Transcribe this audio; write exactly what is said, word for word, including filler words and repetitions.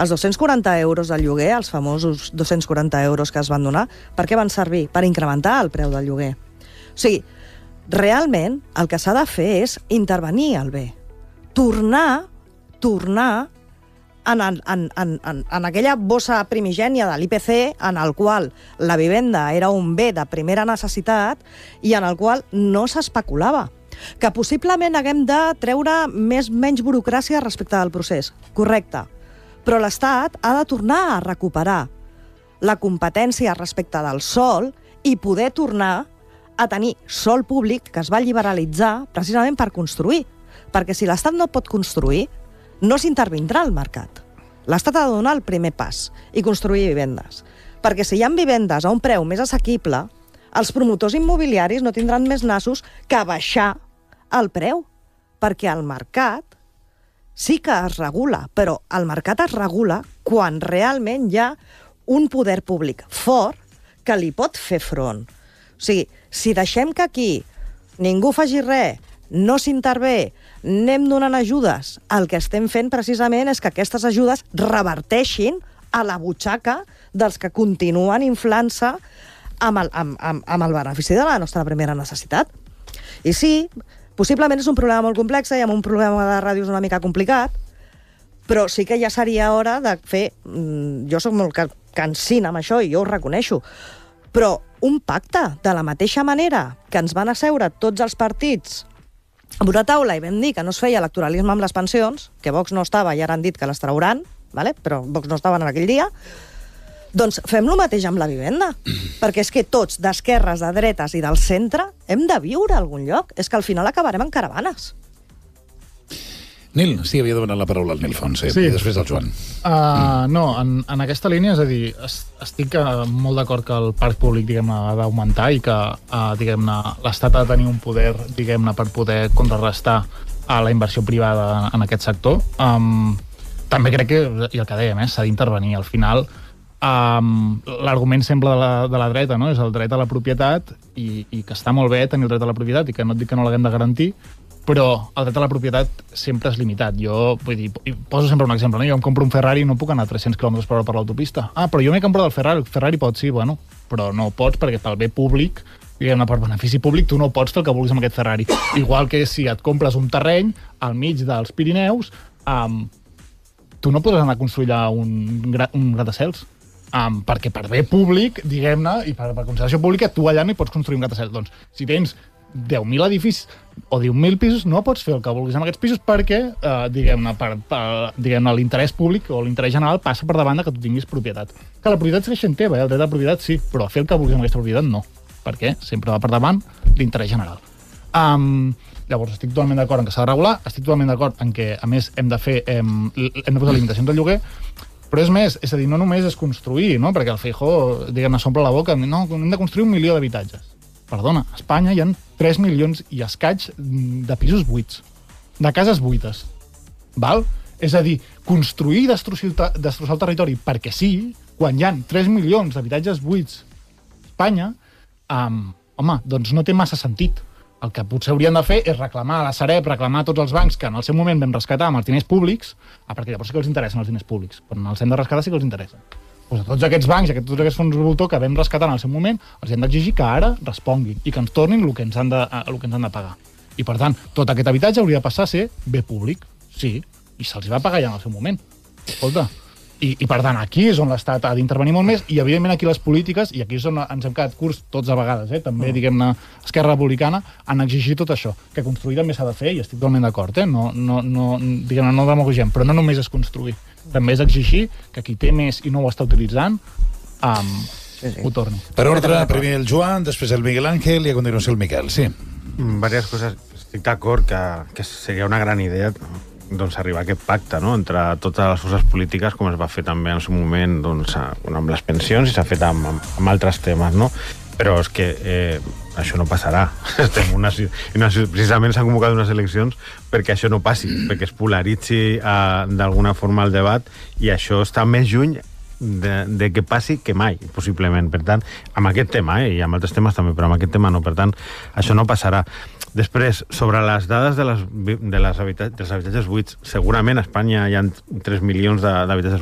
Els dos-cents quaranta euros del lloguer, els famosos dos-cents quaranta euros que es van donar, per què van servir? Per incrementar el preu del lloguer. O sigui, realment el que s'ha de fer és intervenir el bé. Tornar, tornar en, en, en, en, en aquella bossa primigènia de l'I P C en el qual la vivenda era un bé de primera necessitat i en el qual no s'especulava. Que possiblement haguem de treure més menys burocràcia respecte del procés. Correcte. Però l'Estat ha de tornar a recuperar la competència respecte del sòl i poder tornar a tenir sòl públic que es va liberalitzar precisament per construir. Perquè si l'Estat no pot construir, no s'intervindrà al mercat. L'Estat ha de donar el primer pas i construir vivendes. Perquè si hi ha vivendes a un preu més assequible, els promotors immobiliaris no tindran més nassos que baixar el preu. Perquè el mercat sí que es regula, però el mercat es regula quan realment hi ha un poder públic fort que li pot fer front. O sigui, si deixem que aquí ningú faci res, no s'intervé, anem donant ajudes, el que estem fent precisament és que aquestes ajudes reverteixin a la butxaca dels que continuen inflant-se amb el, amb, amb, amb el benefici de la nostra primera necessitat. I sí, possiblement és un problema molt complex i amb un problema de ràdios una mica complicat, però sí que ja seria hora de fer... Jo soc molt cansina amb això i jo ho reconeixo, però un pacte, de la mateixa manera que ens van asseure tots els partits a una taula i vam dir que no es feia electoralisme amb les pensions, que Vox no estava i ara han dit que les trauran, vale? Però Vox no estaven en aquell dia, doncs fem lo mateix amb la vivenda, perquè és que tots, d'esquerres, de dretes i del centre, hem de viure a algun lloc. És que al final acabarem en caravanes. Nil, sí, havia demanat la paraula al Nil Font, sí, sí. I després el Joan. Uh, mm. No, en, en aquesta línia, és a dir, estic uh, molt d'acord que el parc públic, diguem-ne, ha d'augmentar i que, uh, diguem-ne, l'Estat ha de tenir un poder, diguem-ne, per poder contrarrestar a la inversió privada en aquest sector. Um, també crec que, i el que dèiem, eh, s'ha d'intervenir. Al final, um, l'argument sempre de la, de la dreta, no?, és el dret a la propietat i, i que està molt bé tenir el dret a la propietat i que no et dic que no l'haguem de garantir, però el dret a la propietat sempre és limitat. Jo, vull dir, poso sempre un exemple, no? Jo em compro un Ferrari i no puc anar a tres-cents quilòmetres per hora per l'autopista. Ah, però jo m'he comprat el Ferrari. El Ferrari pot, sí, bueno, però no pots perquè pel bé públic, diguem-ne, per benefici públic, tu no pots fer el que vulguis amb aquest Ferrari. Igual que si et compres un terreny al mig dels Pirineus, um, tu no podràs anar a construir allà un, gra un gratacels. Um, perquè per bé públic, diguem-ne, i per, per consideració pública, tu allà no hi pots construir un gratacels. Doncs, si tens deu mil edificis o deu mil pisos, no pots fer el que vulguis amb aquests pisos perquè, eh, diguem-ne, per, per, diguem-ne, l'interès públic o l'interès general passa per davant de que tu tinguis propietat. Que la propietat segueix sent teva, eh? El dret a la propietat sí, però fer el que vulguis amb aquesta propietat no. Perquè sempre va per davant l'interès general. Um, llavors, estic totalment d'acord en que s'ha de regular, estic totalment d'acord en que, a més, hem de fer, hem, hem de posar limitacions del lloguer, però és més, és a dir, no només és construir, no? Perquè el Feijóo, diguem-ne, s'omple la boca, no, hem de construir un milió d'habitatges. Perdona, a Espanya hi ha tres milions i escaig de pisos buits, de cases buites. Val? És a dir, construir i destrossar, destrossar el territori perquè sí, quan hi ha tres milions d'habitatges buits a Espanya, um, home, doncs no té massa sentit. El que potser haurien de fer és reclamar a la Sareb, reclamar a tots els bancs que en el seu moment vam rescatar amb els diners públics, ah, perquè llavors sí que els interessen els diners públics, però els hem de rescatar sí que els interessen. Doncs a tots aquests bancs i a tots aquests fons voltor que vam rescatar en el seu moment, els hem d'exigir que ara responguin i que ens tornin el que ens han de, el que ens han de pagar. I, per tant, tot aquest habitatge hauria de passar a ser bé públic, sí, i se'ls va pagar ja en el seu moment. Escolta, i, i per tant, aquí és on l'Estat ha d'intervenir molt més i, evidentment, aquí les polítiques, i aquí és on ens hem quedat curts tots a vegades, eh? També, mm. diguem-ne, Esquerra Republicana, han exigit tot això, que construir també s'ha de fer, i estic totalment d'acord, eh? No, no, no, diguem-ne, no demagogem, però no només és construir. També és exigir que qui té més i no ho està utilitzant um, sí, sí. ho torni. Per ordre, primer el Joan, després el Miguel Ángel i a continuació el Miquel. Sí. Diverses coses. Estic d'acord que, que seria una gran idea doncs, arribar a aquest pacte, no?, entre totes les forces polítiques, com es va fer també en el seu moment doncs, amb les pensions i s'ha fet amb, amb, amb altres temes, no? Però és que eh, això no passarà. Estem una, una, precisament s'han convocat unes eleccions perquè això no passi, perquè es polaritzi eh, d'alguna forma el debat i això està més lluny de, de que passi que mai, possiblement. Per tant, amb aquest tema, eh, i amb altres temes també, però amb aquest tema no. Per tant, això no passarà. Després, sobre les dades de les, de les habitat, dels habitatges buits, segurament a Espanya hi ha tres milions d'habitatges